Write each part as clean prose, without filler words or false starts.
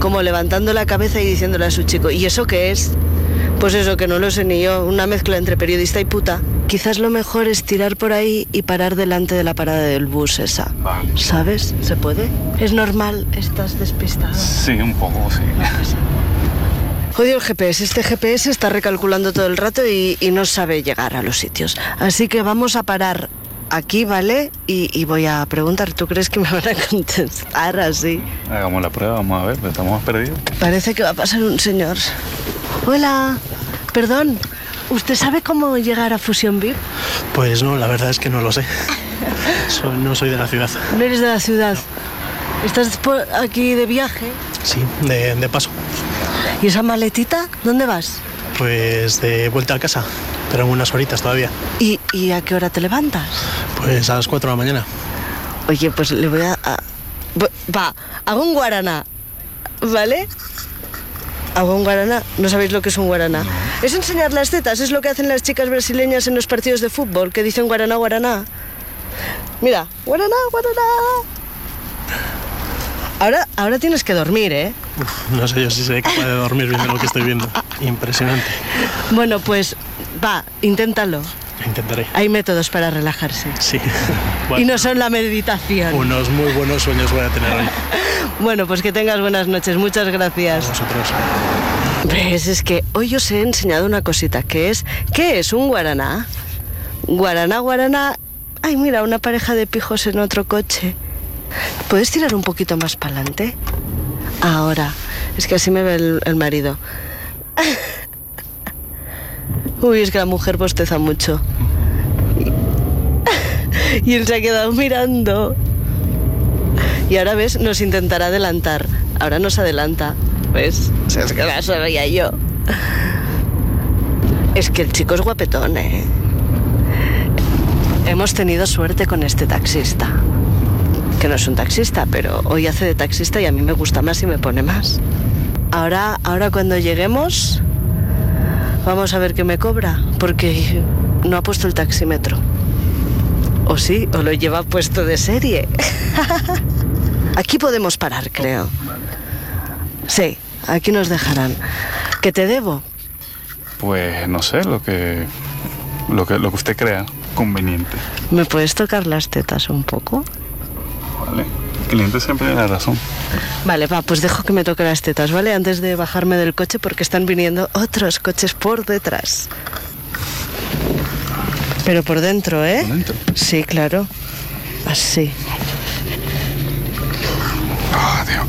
como levantando la cabeza y diciéndole a su chico, ¿y eso qué es? Pues eso, que no lo sé ni yo, una mezcla entre periodista y puta. Quizás lo mejor es tirar por ahí y parar delante de la parada del bus esa. Vale. ¿Sabes? ¿Se puede? ¿Es normal? ¿Estás despistado? Sí, un poco, sí. No pasa. Odio el GPS. Este GPS está recalculando todo el rato y no sabe llegar a los sitios. Así que vamos a parar aquí, ¿vale? Y voy a preguntar, ¿tú crees que me van a contestar así? Hagamos la prueba, vamos a ver, estamos perdidos. Parece que va a pasar un señor. Hola, perdón, ¿usted sabe cómo llegar a Fusión VIP? Pues no, la verdad es que no lo sé. No soy de la ciudad. ¿No eres de la ciudad? ¿Estás aquí de viaje? Sí, de paso. ¿Y esa maletita? ¿Dónde vas? Pues de vuelta a casa, pero en unas horitas todavía. ¿Y a qué hora te levantas? Pues a las 4 de la mañana. Oye, pues le voy a... Va, hago un guaraná, ¿vale? Hago un guaraná. ¿No sabéis lo que es un guaraná? No. Es enseñar las tetas, es lo que hacen las chicas brasileñas en los partidos de fútbol, que dicen guaraná, guaraná. Mira, guaraná, guaraná. Ahora tienes que dormir, ¿eh? No sé yo si seré capaz de dormir viendo lo que estoy viendo. Impresionante. Bueno, pues va, inténtalo. Intentaré. Hay métodos para relajarse. Sí. Bueno, y no son la meditación. Unos muy buenos sueños voy a tener hoy. Bueno, pues que tengas buenas noches. Muchas gracias. A vosotros. ¿Ves? Es que hoy os he enseñado una cosita, que es... ¿Qué es un guaraná? Guaraná, guaraná... Ay, mira, una pareja de pijos en otro coche. ¿Puedes tirar un poquito más para adelante? Ahora. Es que así me ve el marido. Uy, es que la mujer bosteza mucho. Y él se ha quedado mirando. Y ahora, ¿ves? Nos intentará adelantar. Ahora nos adelanta. ¿Ves? O sea, es que la sabía yo. Es que el chico es guapetón, ¿eh? Hemos tenido suerte con este taxista. Que no es un taxista, pero hoy hace de taxista y a mí me gusta más y me pone más. Ahora cuando lleguemos, vamos a ver qué me cobra, porque no ha puesto el taxímetro. O sí, o lo lleva puesto de serie. Aquí podemos parar, creo. Sí, aquí nos dejarán. ¿Qué te debo? Pues no sé, lo que usted crea conveniente. ¿Me puedes tocar las tetas un poco? Vale. El cliente siempre tiene la razón. Vale, va, pues dejo que me toque las tetas, ¿vale? Antes de bajarme del coche porque están viniendo otros coches por detrás. Pero por dentro, ¿eh? ¿Por dentro? Sí, claro. Así. Oh, Dios,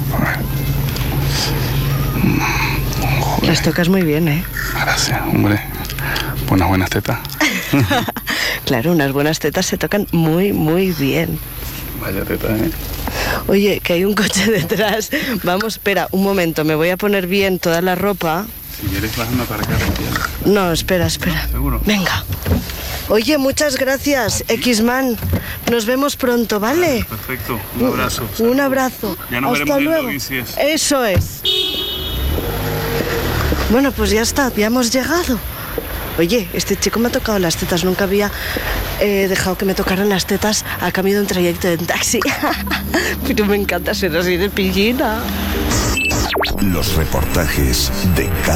joder. Las tocas muy bien, ¿eh? Gracias, hombre. Buenas tetas. Claro, unas buenas tetas se tocan muy, muy bien. Vaya teta, ¿eh? Oye, que hay un coche detrás. Vamos, espera, un momento, me voy a poner bien toda la ropa. Si quieres bajando para acá. No, espera. ¿Seguro? Venga. Oye, muchas gracias, X-Man. Nos vemos pronto, ¿vale? Perfecto, un abrazo. Un abrazo. Ya nos Hasta veremos luego. en el bici. Eso es. Bueno, pues ya está, ya hemos llegado. Oye, este chico me ha tocado las tetas, nunca había dejado que me tocaran las tetas a cambio de un trayecto en taxi. Pero me encanta ser así de pillina. Los reportajes de